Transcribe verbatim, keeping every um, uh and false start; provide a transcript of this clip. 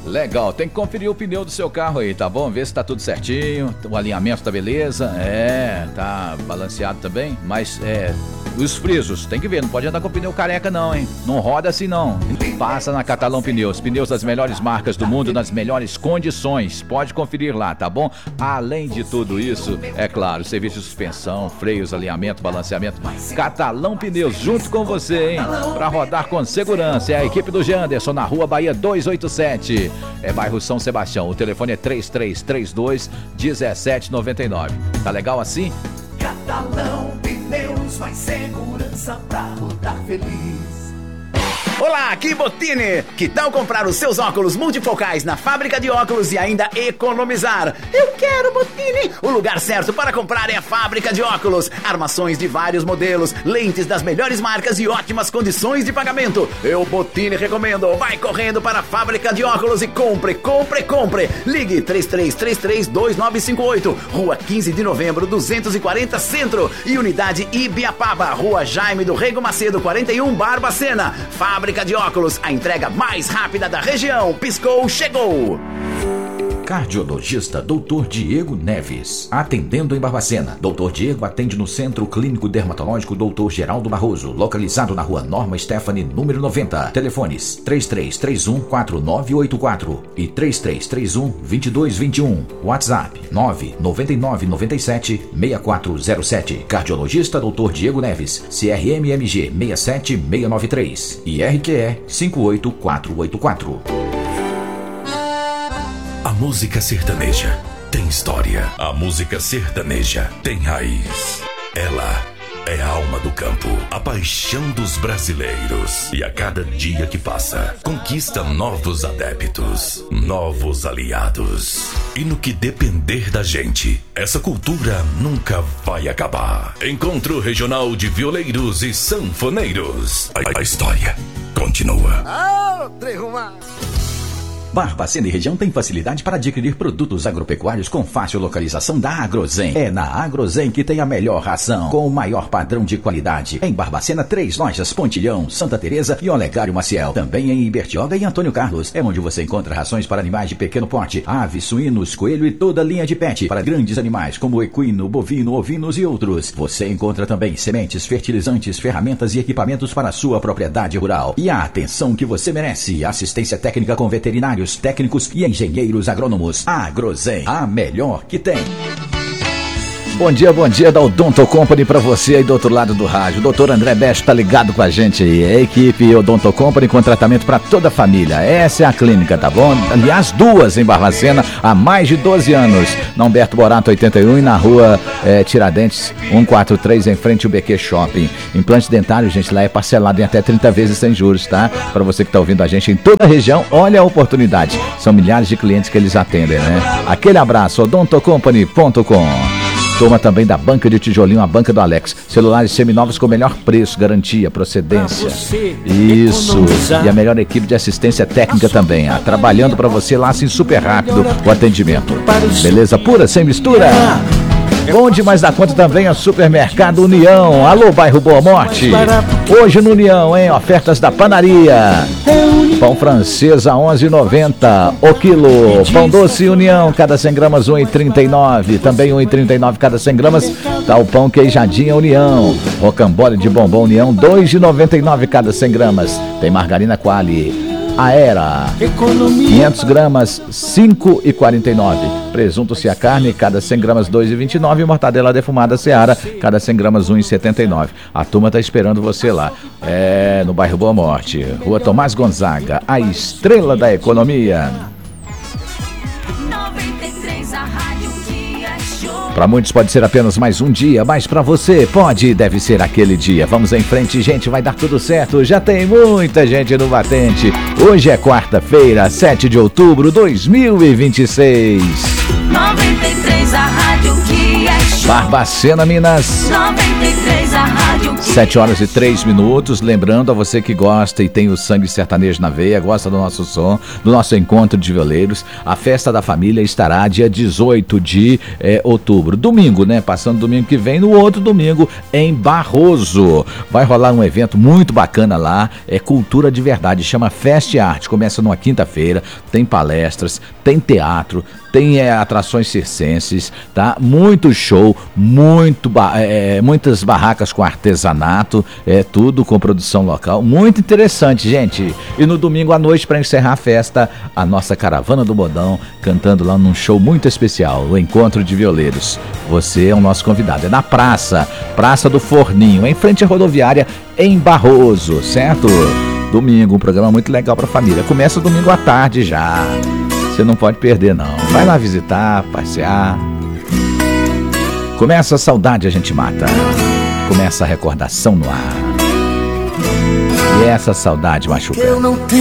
Legal, tem que conferir o pneu do seu carro aí, tá bom? Ver se tá tudo certinho, o alinhamento tá beleza, é, tá balanceado também, mas é, os frisos, tem que ver, não pode andar com pneu careca não, hein? Não roda assim não. Passa na Catalão Pneus, pneus das melhores marcas do mundo, nas melhores condições, pode conferir lá, tá bom? Além de tudo isso, é claro, serviço de suspensão, freios, alinhamento, balanceamento, Catalão Pneus, junto com você, hein? Pra rodar com segurança, é a equipe do Janderson, na Rua Bahia duzentos e oitenta e sete, é bairro São Sebastião, o telefone é três três três dois, um sete nove nove. Tá legal assim? Catalão Pneus, mais segurança pra rodar feliz. Olá, aqui Bottini! Que tal comprar os seus óculos multifocais na fábrica de óculos e ainda economizar? Eu quero Bottini! O lugar certo para comprar é a fábrica de óculos. Armações de vários modelos, lentes das melhores marcas e ótimas condições de pagamento. Eu, Bottini, recomendo. Vai correndo para a fábrica de óculos e compre, compre, compre. Ligue três três três três, dois nove cinco oito, Rua quinze de novembro, duzentos e quarenta, Centro. E Unidade Ibiapaba, Rua Jaime do Rego Macedo, quarenta e um, Barbacena. Fábrica de óculos, a entrega mais rápida da região. Piscou, chegou! Cardiologista doutor Diego Neves, atendendo em Barbacena. doutor Diego atende no Centro Clínico Dermatológico doutor Geraldo Barroso, localizado na Rua Norma Stephanie, número noventa. Telefones três três três um, quatro nove oito quatro e três três três um, dois dois dois um. WhatsApp nove nove nove nove sete, seis quatro zero sete. Cardiologista doutor Diego Neves, C R M M G seis sete seis nove três e R Q E cinco oito quatro oito quatro. A música sertaneja tem história. A música sertaneja tem raiz. Ela é a alma do campo, a paixão dos brasileiros. E a cada dia que passa, conquista novos adeptos, novos aliados. E no que depender da gente, essa cultura nunca vai acabar. Encontro Regional de Violeiros e Sanfoneiros. A, a história continua. Ah, três-uma. Barbacena e região tem facilidade para adquirir produtos agropecuários com fácil localização da Agrozen. É na Agrozen que tem a melhor ração, com o maior padrão de qualidade. Em Barbacena, três lojas: Pontilhão, Santa Teresa e Olegário Maciel. Também em Ibertioga e Antônio Carlos. É onde você encontra rações para animais de pequeno porte, aves, suínos, coelho e toda linha de pet. Para grandes animais como equino, bovino, ovinos e outros. Você encontra também sementes, fertilizantes, ferramentas e equipamentos para a sua propriedade rural. E a atenção que você merece: assistência técnica com veterinários, técnicos e engenheiros agrônomos. Agrozen, a melhor que tem. Bom dia, bom dia da Odonto Company pra você aí do outro lado do rádio. doutor André Best tá ligado com a gente aí. É a equipe Odonto Company com tratamento pra toda a família. Essa é a clínica, tá bom? Aliás, duas em Barbacena há mais de doze anos. Na Humberto Borato oitenta e um e na rua é, Tiradentes cento e quarenta e três, em frente ao B Q Shopping. Implante dentário, gente, lá é parcelado em até trinta vezes sem juros, tá? Pra você que tá ouvindo a gente em toda a região, olha a oportunidade. São milhares de clientes que eles atendem, né? Aquele abraço, odonto company ponto com. Toma também da Banca de Tijolinho, a Banca do Alex. Celulares seminovos com o melhor preço, garantia, procedência. Isso. E a melhor equipe de assistência técnica também. Ah, trabalhando para você lá assim super rápido o atendimento. Beleza pura, sem mistura. Bom demais da conta também é o Supermercado União. Alô, bairro Boa Morte. Hoje no União, hein? Ofertas da panaria. Pão francês a onze reais e noventa centavos o quilo. Pão doce União, cada cem gramas um real e trinta e nove centavos. Também um real e trinta e nove centavos cada cem gramas. Tá o pão queijadinha União. Rocambole de bombom União, dois reais e noventa e nove centavos cada cem gramas. Tem margarina Quali Aera, quinhentas gramas, cinco reais e quarenta e nove centavos. Presunto se a carne, cada cem gramas, dois reais e vinte e nove centavos. E mortadela defumada Seara, cada cem gramas, um real e setenta e nove centavos. A turma tá esperando você lá. É, no bairro Boa Morte, Rua Tomás Gonzaga, a estrela da economia. Para muitos pode ser apenas mais um dia, mas para você pode e deve ser aquele dia. Vamos em frente, gente, vai dar tudo certo. Já tem muita gente no batente. Hoje é quarta-feira, sete de outubro de dois mil e vinte e seis. noventa e três, a rádio que é show. Barbacena, Minas. noventa e três, a rádio que... sete horas e três minutos. Lembrando a você que gosta e tem o sangue sertanejo na veia, gosta do nosso som, do nosso encontro de violeiros, a Festa da Família estará dia dezoito de é, outubro. Domingo, né? Passando domingo que vem, no outro domingo em Barroso. Vai rolar um evento muito bacana lá, é cultura de verdade, chama Festa e Arte. Começa numa quinta-feira, tem palestras, tem teatro, tem é, atrações circenses, tá? Muito show, muito ba- é, muitas barracas com artesanato, é tudo com produção local, muito interessante, gente. E no domingo à noite, para encerrar a festa, a nossa Caravana do Modão cantando lá num show muito especial, o Encontro de Violeiros. Você é o nosso convidado, é na praça, Praça do Forninho, em frente à rodoviária em Barroso, certo? Domingo, um programa muito legal para a família. Começa domingo à tarde já. Você não pode perder, não. Vai lá visitar, passear. Começa a saudade, a gente mata. Começa a recordação no ar. E essa saudade machuca.